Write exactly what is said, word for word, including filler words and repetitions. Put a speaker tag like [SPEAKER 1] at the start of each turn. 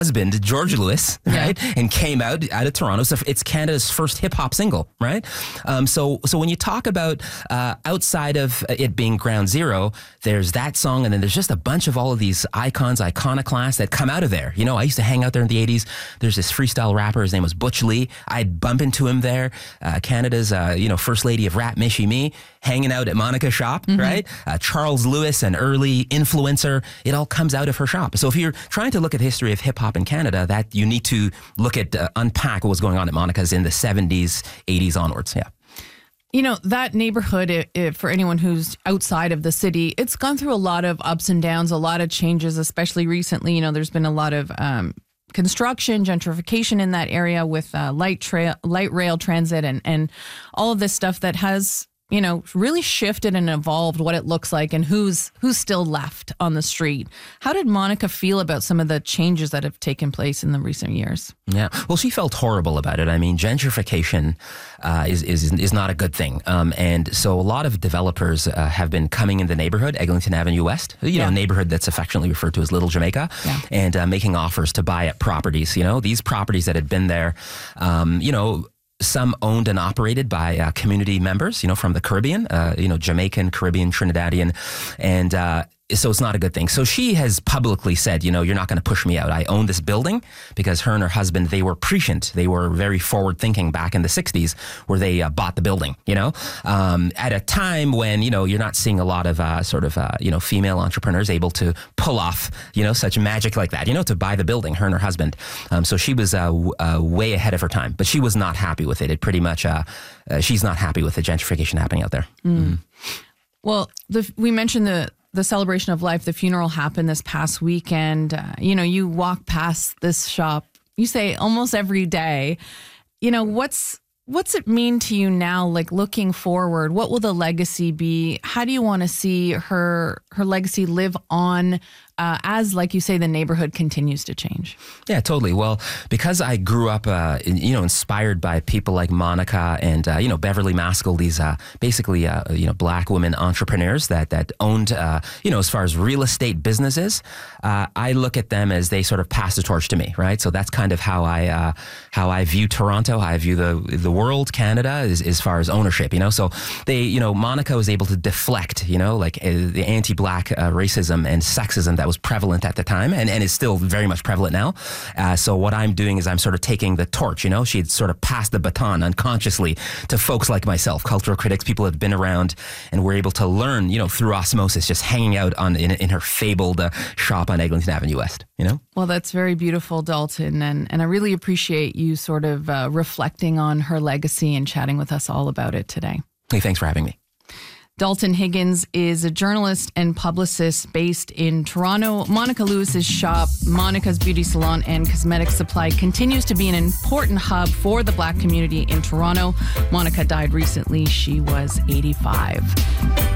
[SPEAKER 1] husband, George Lewis, right, yeah. and came out out of Toronto. So it's Canada's first hip hop single, right? Um, so so when you talk about uh, outside of it being ground zero, there's that song, and then there's just a bunch of all of these icons, iconoclasts that come out of there. You know, I used to hang out there in the eighties. There's this freestyle rapper. His name was Butch Lee. I'd bump into him there. Uh, Canada's uh, you know first lady of rap, Michie Mee, hanging out at Monica's shop, mm-hmm. right? Uh, Charles Lewis, an early influencer. It all comes out of her shop. So if you're trying to look at the history of hip hop in Canada, that you need to look at, uh, unpack what was going on at Monica's in the seventies, eighties onwards. Yeah.
[SPEAKER 2] You know, that neighborhood, if, if for anyone who's outside of the city, it's gone through a lot of ups and downs, a lot of changes, especially recently. You know, there's been a lot of um, construction, gentrification in that area with uh, light trail, light rail transit and, and all of this stuff that has, you know, really shifted and evolved what it looks like and who's who's still left on the street. How did Monica feel about some of the changes that have taken place in the recent years?
[SPEAKER 1] Yeah, well, she felt horrible about it. I mean, gentrification uh, is, is is not a good thing. Um, and so a lot of developers uh, have been coming in the neighborhood, Eglinton Avenue West, you yeah. know, a neighborhood that's affectionately referred to as Little Jamaica, yeah. and uh, making offers to buy up properties. You know, these properties that had been there, um, you know, some owned and operated by uh, community members, you know, from the Caribbean, uh, you know, Jamaican, Caribbean, Trinidadian, and uh, so it's not a good thing. So she has publicly said, you know, you're not going to push me out. I own this building, because her and her husband, they were prescient. They were very forward thinking back in the sixties where they uh, bought the building, you know, um, at a time when, you know, you're not seeing a lot of uh, sort of, uh, you know, female entrepreneurs able to pull off, you know, such magic like that, you know, to buy the building, her and her husband. Um, so she was uh, w- uh, way ahead of her time, but she was not happy with it. It pretty much, uh, uh, she's not happy with the gentrification happening out there.
[SPEAKER 2] Mm. Mm. Well, the, we mentioned the, the celebration of life, the funeral happened this past weekend. Uh, you know, you walk past this shop, you say almost every day, you know, what's, what's it mean to you now? Like looking forward, what will the legacy be? How do you want to see her, her legacy live on uh, as, like you say, the neighborhood continues to change?
[SPEAKER 1] Yeah, totally. Well, because I grew up, uh, in, you know, inspired by people like Monica and, uh, you know, Beverly Maskell, these uh, basically, uh, you know, black women entrepreneurs that, that owned, uh, you know, as far as real estate businesses, uh, I look at them as they sort of pass the torch to me, right? So that's kind of how I, uh, how I view Toronto, how I view the, the world, Canada, is, as far as ownership, you know? So they, you know, Monica was able to deflect, you know, like uh, the anti-black uh, racism and sexism that was prevalent at the time and, and is still very much prevalent now. Uh, so what I'm doing is I'm sort of taking the torch, you know, she had sort of passed the baton unconsciously to folks like myself, cultural critics, people that have been around and were able to learn, you know, through osmosis, just hanging out on in, in her fabled uh, shop on Eglinton Avenue West, you know?
[SPEAKER 2] Well, that's very beautiful, Dalton. And, and I really appreciate you sort of uh, reflecting on her legacy and chatting with us all about it today.
[SPEAKER 1] Hey, thanks for having me.
[SPEAKER 2] Dalton Higgins is a journalist and publicist based in Toronto. Monica Lewis's shop, Monica's Beauty Salon and Cosmetic Supply, continues to be an important hub for the Black community in Toronto. Monica died recently. She was eighty-five.